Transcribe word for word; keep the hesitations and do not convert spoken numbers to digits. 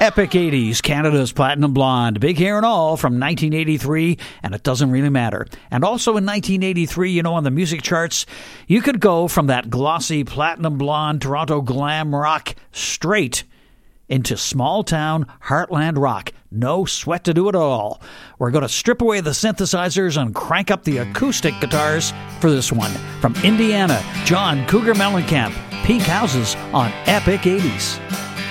Epic eighties, Canada's Platinum Blonde, Big Hair and All from nineteen eighty-three, and it doesn't really matter. And also in nineteen eighty-three, you know, on the music charts, you could go from that glossy Platinum Blonde Toronto glam rock straight into small-town heartland rock. No sweat to do it at all. We're going to strip away the synthesizers and crank up the acoustic guitars for this one. From Indiana, John Cougar Mellencamp, Peak Houses on Epic eighties.